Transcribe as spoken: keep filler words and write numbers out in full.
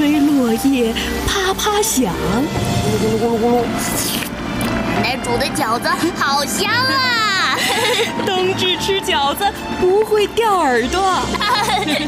随落叶啪啪响。 咕噜咕噜咕噜咕噜。奶奶煮的饺子好香啊！ 冬至吃饺子不会掉耳朵。